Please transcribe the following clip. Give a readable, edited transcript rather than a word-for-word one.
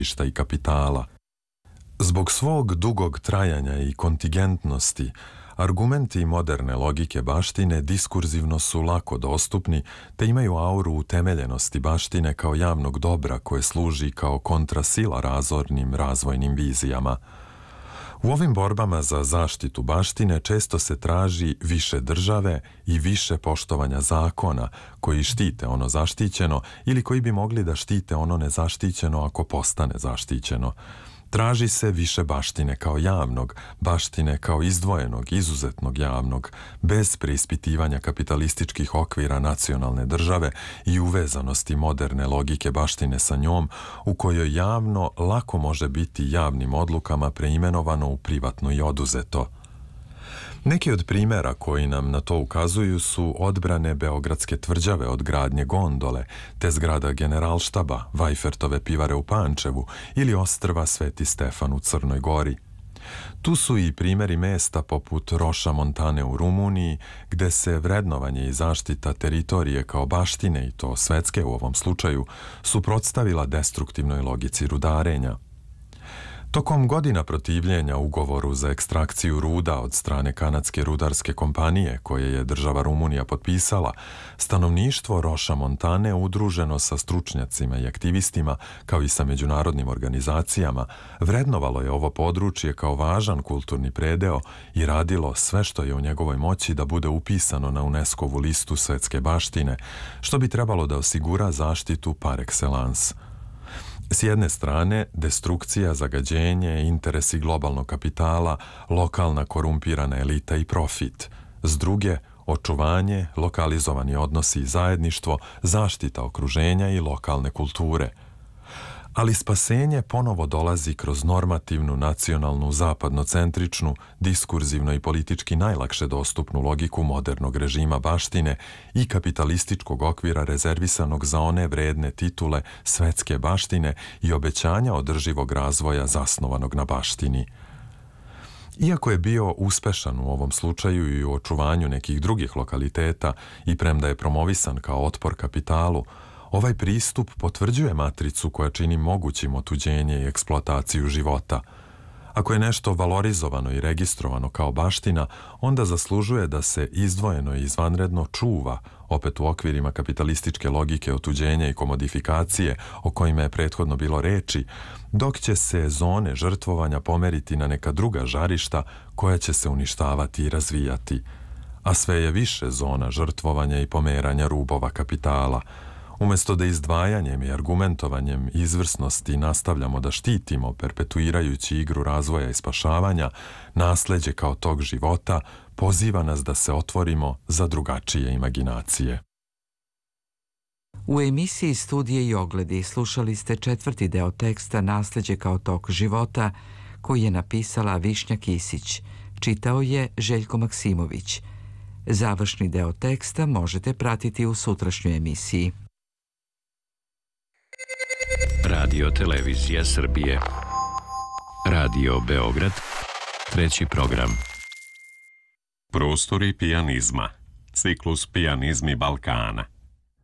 i kapitala. Zbog svog dugog trajanja i kontingentnosti, argumenti moderne logike baštine diskurzivno su lako dostupni te imaju auru utemeljenosti baštine kao javnog dobra koje služi kao kontrasila razornim razvojnim vizijama. U ovim borbama za zaštitu baštine često se traži više države i više poštovanja zakona koji štite ono zaštićeno ili koji bi mogli da štite ono nezaštićeno ako postane zaštićeno. Traži se više baštine kao javnog, baštine kao izdvojenog, izuzetnog javnog, bez preispitivanja kapitalističkih okvira nacionalne države i uvezanosti moderne logike baštine sa njom, u kojoj javno lako može biti javnim odlukama preimenovano u privatno i oduzeto. Neki od primjera koji nam na to ukazuju su odbrane Beogradske tvrđave od gradnje gondole, te zgrada Generalštaba, Vajfertove pivare u Pančevu ili ostrva Sveti Stefan u Crnoj Gori. Tu su i primjeri mesta poput Roša Montane u Rumuniji, gde se vrednovanje i zaštita teritorije kao baštine, i to svetske u ovom slučaju, suprotstavila destruktivnoj logici rudarenja. Tokom godina protivljenja ugovoru za ekstrakciju ruda od strane kanadske rudarske kompanije koje je država Rumunija potpisala, stanovništvo Roša Montane udruženo sa stručnjacima i aktivistima kao i sa međunarodnim organizacijama vrednovalo je ovo područje kao važan kulturni predeo i radilo sve što je u njegovoj moći da bude upisano na UNESCO-vu listu svetske baštine, što bi trebalo da osigura zaštitu par excellence. S jedne strane, destrukcija, zagađenje, interesi globalnog kapitala, lokalna korumpirana elita i profit. S druge, očuvanje, lokalizovani odnosi i zajedništvo, zaštita okruženja i lokalne kulture. Ali spasenje ponovo dolazi kroz normativnu, nacionalnu, zapadnocentričnu, diskurzivno i politički najlakše dostupnu logiku modernog režima baštine i kapitalističkog okvira rezervisanog za one vredne titule svetske baštine i obećanja održivog razvoja zasnovanog na baštini. Iako je bio uspešan u ovom slučaju i u očuvanju nekih drugih lokaliteta i premda je promovisan kao otpor kapitalu, ovaj pristup potvrđuje matricu koja čini mogućim otuđenje i eksploataciju života. Ako je nešto valorizovano i registrovano kao baština, onda zaslužuje da se izdvojeno i izvanredno čuva, opet u okvirima kapitalističke logike otuđenja i komodifikacije o kojima je prethodno bilo reči, dok će se zone žrtvovanja pomeriti na neka druga žarišta koja će se uništavati i razvijati. A sve je više zona žrtvovanja i pomeranja rubova kapitala. Umjesto da izdvajanjem i argumentovanjem izvrsnosti nastavljamo da štitimo, perpetuirajući igru razvoja i spašavanja, nasleđe kao tog života poziva nas da se otvorimo za drugačije imaginacije. U emisiji Studije i ogledi slušali ste 4. deo teksta Nasleđe kao tok života, koji je napisala Višnja Kisić. Čitao je Željko Maksimović. Završni deo teksta možete pratiti u sutrašnjoj emisiji. Radio Televizija Srbije. Radio Beograd. 3. program. Prostori pijanizma. Ciklus Pijanizmi Balkana.